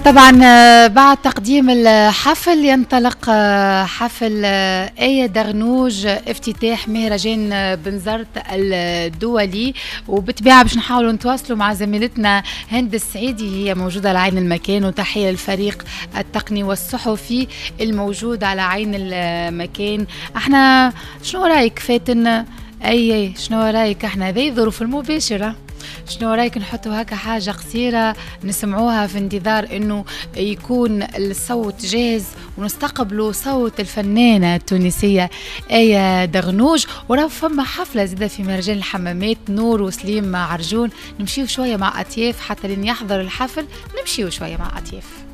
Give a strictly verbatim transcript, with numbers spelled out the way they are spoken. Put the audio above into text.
طبعا بعد تقديم الحفل ينطلق حفل آية دغنوج افتتاح مهرجان بنزرت الدولي، وبالطبيعة باش نحاولوا نتواصلوا مع زميلتنا هند السعيدي، هي موجودة على عين المكان، وتحية للفريق التقني والصحفي الموجود على عين المكان. احنا شنو رايك فاتن؟ اي شنو رايك؟ احنا هذه الظروف المباشرة، شنو رايك نحطوا هكا حاجة قصيرة نسمعوها في انتظار انه يكون الصوت جاهز ونستقبلوا صوت الفنانة التونسية آية دغنوج. وراه فما حفلة زيادة في مهرجان الحمامات، نور وسليم عرجون. نمشيو شوية مع أطياف حتى لين يحضر الحفل، نمشيو شوية مع أطياف.